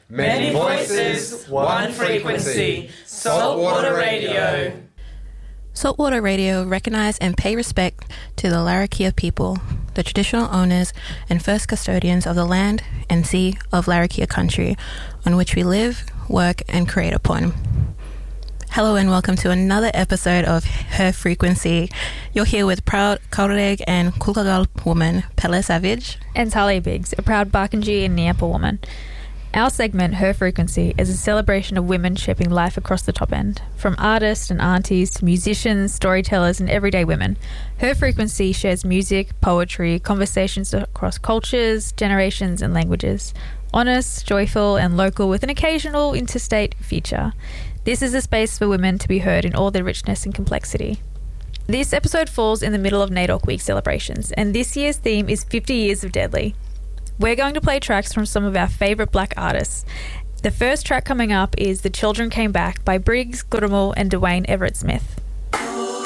Many voices, one frequency. Saltwater Radio. Saltwater Radio recognise and pay respect to the Larrakia people, the traditional owners and first custodians of the land and sea of Larrakia country, on which we live, work and create upon. Hello and welcome to another episode of Her Frequency. You're here with proud Kaureg and Kulkagal woman, Pele Savage. And Tali Biggs, a proud Barkindji and Nyampa woman. Our segment, Her Frequency, is a celebration of women shaping life across the top end. From artists and aunties to musicians, storytellers and everyday women. Her Frequency shares music, poetry, conversations across cultures, generations and languages. Honest, joyful and local with an occasional interstate feature. This is a space for women to be heard in all their richness and complexity. This episode falls in the middle of NAIDOC Week celebrations, and this year's theme is 50 Years of Deadly. We're going to play tracks from some of our favourite black artists. The first track coming up is The Children Came Back by Briggs, Gurumul and Dwayne Everett Smith.